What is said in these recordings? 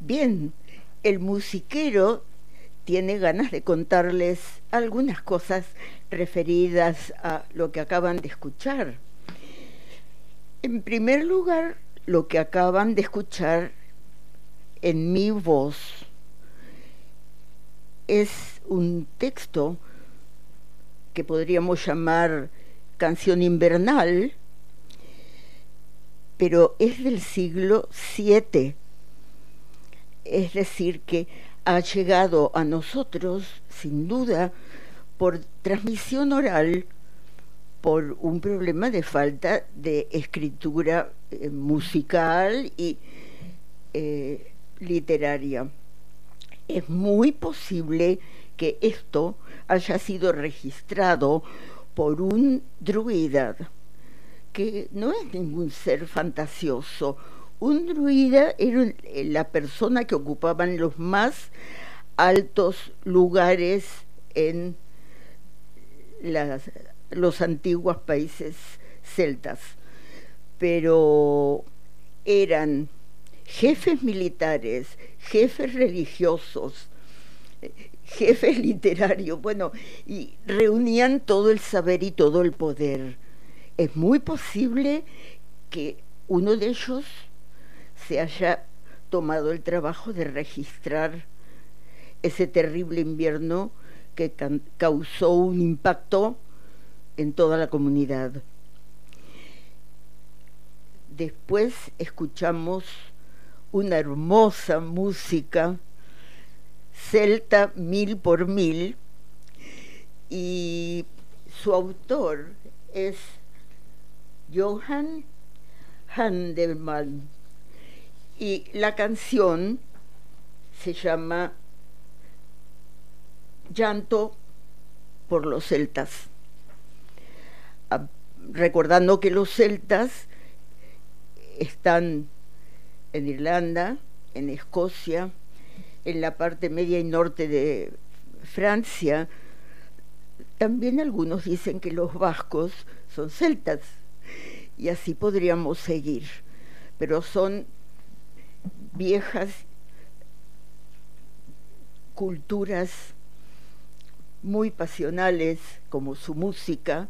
Bien, el musiquero tiene ganas de contarles algunas cosas referidas a lo que acaban de escuchar. En primer lugar, lo que acaban de escuchar en mi voz es un texto que podríamos llamar canción invernal, pero es del siglo VII. Es decir, que ha llegado a nosotros, sin duda, por transmisión oral, por un problema de falta de escritura musical y literaria. Es muy posible que esto haya sido registrado por un druida, que no es ningún ser fantasioso. Un druida era la persona que ocupaban los más altos lugares en los antiguos países celtas, pero eran jefes militares, jefes religiosos, jefes literarios, bueno, y reunían todo el saber y todo el poder. Es muy posible que uno de ellos se haya tomado el trabajo de registrar ese terrible invierno que causó un impacto en toda la comunidad. Después escuchamos una hermosa música celta 1000 por 1000, y su autor es Johann Handelmann, y la canción se llama Llanto por los celtas, recordando que los celtas están en Irlanda, en Escocia, en la parte media y norte de Francia. También algunos dicen que los vascos son celtas, y así podríamos seguir, pero son viejas culturas muy pasionales, como su música.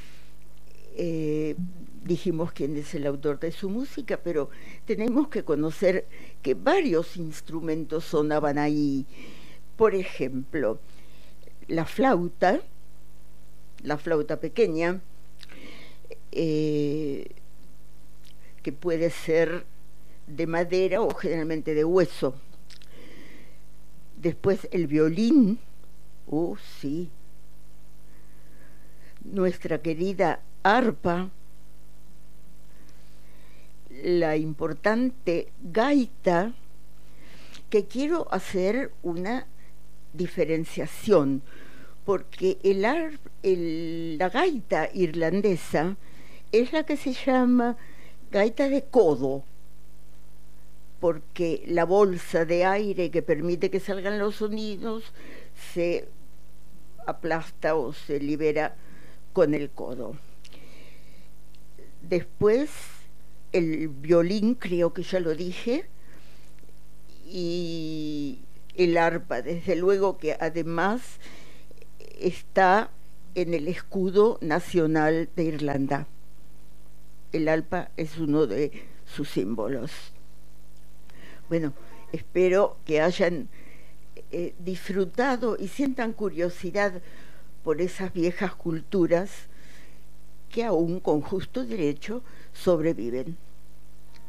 Dijimos quién es el autor de su música, pero tenemos que conocer que varios instrumentos sonaban ahí. Por ejemplo, la flauta pequeña, que puede ser de madera o generalmente de hueso. Después el violín, sí, nuestra querida arpa, la importante gaita, que quiero hacer una diferenciación, porque la gaita irlandesa es la que se llama gaita de codo, porque la bolsa de aire que permite que salgan los sonidos se aplasta o se libera con el codo. Después el violín, creo que ya lo dije, y el arpa, desde luego, que además está en el escudo nacional de Irlanda. El arpa es uno de sus símbolos. Bueno, espero que hayan disfrutado y sientan curiosidad por esas viejas culturas que aún con justo derecho sobreviven.